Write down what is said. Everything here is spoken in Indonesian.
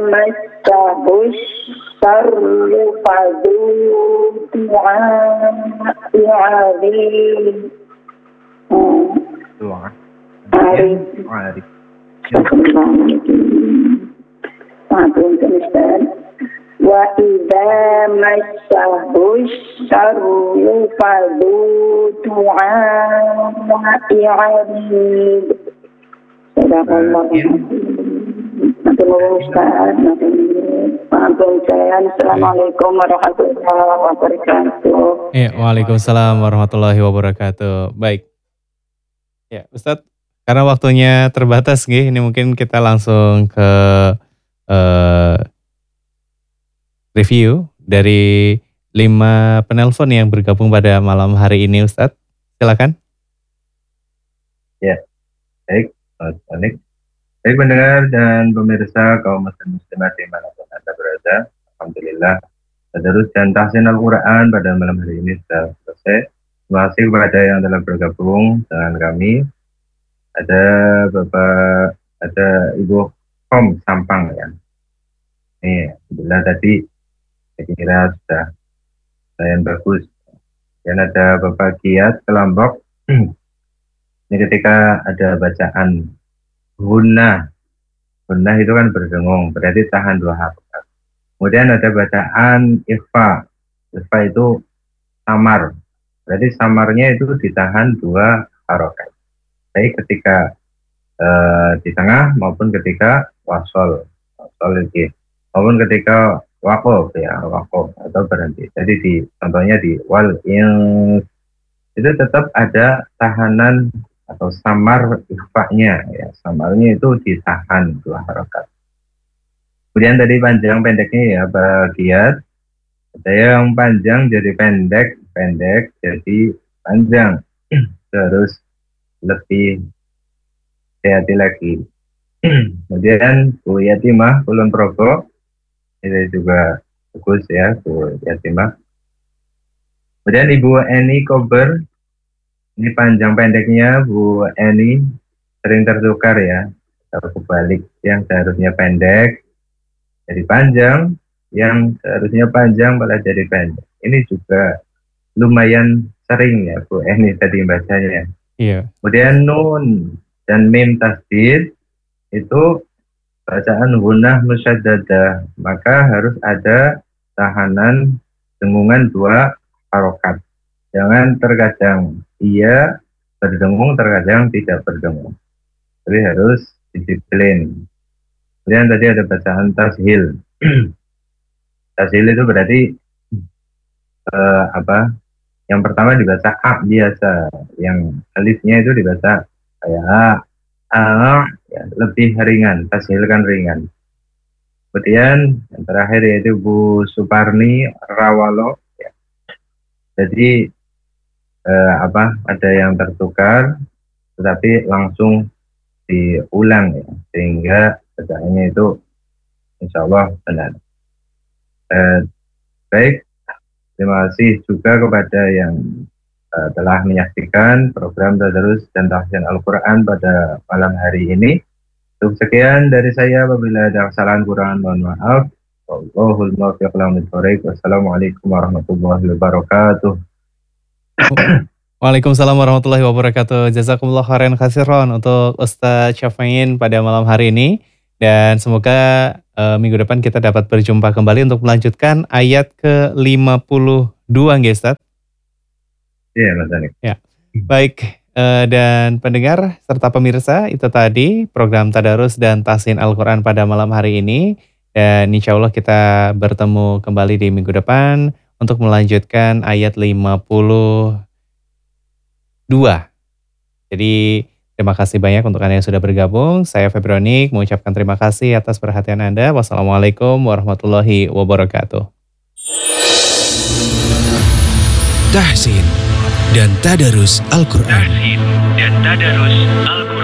مسه الشر فذو دعاء عريض. Doa. Arif. Arif. Maafkan Ustaz. Wa idza massahu syarru fadhu du'a'i 'arid. Sadaqallah. Matur Ustaz. Maafkan saya. Assalamualaikum warahmatullahi wabarakatuh. Ya, waalaikumsalam warahmatullahi wabarakatuh. Baik. Ya, Ustadz, karena waktunya terbatas, ini mungkin kita langsung ke review dari 5 penelpon yang bergabung pada malam hari ini, Ustadz. Silakan. Ya, baik, Mas. Baik pendengar dan pemirsa kaum muslimat dimanapun Anda berada, alhamdulillah tadarus dan tahsin Al-Quran pada malam hari ini sudah selesai. Terima kasih kepada yang telah bergabung dengan kami. Ada Bapak, ada Ibu Kom Sampang ya. Ini alhamdulillah tadi saya kira sudah lumayan bagus. Dan ada Bapak Giat Kelambok. Ini ketika ada bacaan Hunnah itu kan berdengung, berarti tahan 2 harokat. Kemudian ada bacaan Ikhfa itu samar, berarti samarnya itu ditahan 2 harokat. Baik ketika di tengah maupun ketika wasol itu, maupun ketika wakof atau berhenti. Jadi contohnya di wal itu tetap ada tahanan atau samar ikhfa'nya ya, samarnya itu ditahan 2 harokat. Kemudian tadi panjang pendeknya ya bagian, ada yang panjang jadi pendek jadi panjang. Terus lebih hati lagi. Kemudian Bu Yatimah Kulon Progo itu juga bagus ya Bu Yatimah. Kemudian Ibu Eni Kober, ini panjang pendeknya Bu Eni sering tertukar ya, atau kebalik, yang seharusnya pendek jadi panjang, yang seharusnya panjang malah jadi pendek. Ini juga lumayan sering ya Bu Eni tadi bacanya. Iya. Kemudian nun dan mim tasdid itu bacaan gunnah musyaddadah, maka harus ada tahanan dengungan 2 harokat. Jangan terkadang iya berdengung, terkadang tidak berdengung. Jadi harus disiplin. Kemudian tadi ada bacaan tashil. Tashil itu berarti yang pertama dibaca a biasa, yang alifnya itu dibaca kayak a ya, lebih ringan, tashil kan ringan. Kemudian yang terakhir yaitu Bu Suparni Rawalo ya. Jadi ada yang tertukar tetapi langsung diulang ya, sehingga bacaannya itu insya Allah benar. Baik, terima kasih juga kepada yang telah menyaksikan program Tadarus dan Tahsin Al-Quran pada malam hari ini. Cukup sekian dari saya, apabila ada kesalahan kurang mohon maaf. Wallahul muwaffiq ila aqwamit thoriq. Wassalamualaikum warahmatullahi wabarakatuh. Waalaikumsalam warahmatullahi wabarakatuh. Jazakumullah khairan katsiran untuk Ustaz Syafa'in pada malam hari ini. Dan semoga minggu depan kita dapat berjumpa kembali untuk melanjutkan ayat ke-52, Ustaz. Iya, Mas Anik. Ya. Baik, dan pendengar serta pemirsa, itu tadi program Tadarus dan Tahsin Al-Quran pada malam hari ini. Dan insya Allah kita bertemu kembali di minggu depan untuk melanjutkan ayat 52. Jadi terima kasih banyak untuk Anda yang sudah bergabung. Saya Febronik mengucapkan terima kasih atas perhatian Anda. Wassalamualaikum warahmatullahi wabarakatuh. Tahsin dan Tadarus Al-Quran.